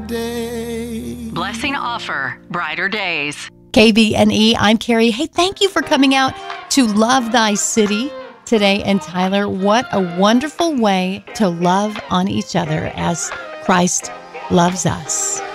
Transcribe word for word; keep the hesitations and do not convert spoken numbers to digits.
day. Blessing offer, brighter days. K B N E, I'm Carrie. Hey, thank you for coming out to Love Thy City today. And Tyler, what a wonderful way to love on each other as Christ loves us.